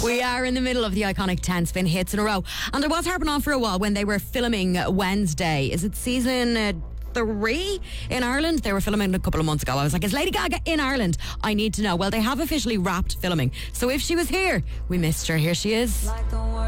We are in the middle of the iconic 10 spin hits in a row. And it was harping on for a while when they were filming Wednesday. Is it season 3 in Ireland? They were filming a couple of months ago. I was like, is Lady Gaga in Ireland? I need to know. Well, they have officially wrapped filming. So if she was here, we missed her. Here she is.